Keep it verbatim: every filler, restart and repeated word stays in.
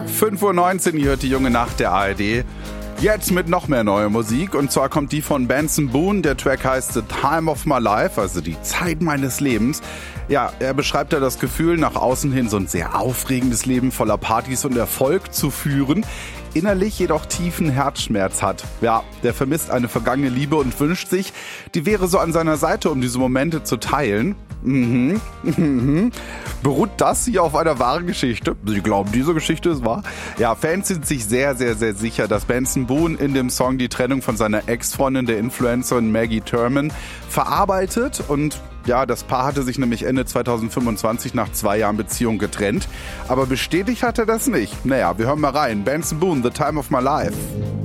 fünf Uhr neunzehn, ihr hört die junge Nacht der A R D. Jetzt mit noch mehr neuer Musik, und zwar kommt die von Benson Boone. Der Track heißt The Time of My Life, also die Zeit meines Lebens. Ja, er beschreibt da das Gefühl, nach außen hin so ein sehr aufregendes Leben voller Partys und Erfolg zu führen, innerlich jedoch tiefen Herzschmerz hat. Ja, der vermisst eine vergangene Liebe und wünscht sich, die wäre so an seiner Seite, um diese Momente zu teilen. Mhm, mhm. Beruht das hier auf einer wahren Geschichte? Sie glauben, diese Geschichte ist wahr? Ja, Fans sind sich sehr, sehr, sehr sicher, dass Benson Boone in dem Song die Trennung von seiner Ex-Freundin, der Influencerin Maggie Thurman, verarbeitet. Und ja, das Paar hatte sich nämlich Ende zweitausendfünfundzwanzig nach zwei Jahren Beziehung getrennt. Aber bestätigt hat er das nicht. Naja, wir hören mal rein. Benson Boone, The Time of My Life.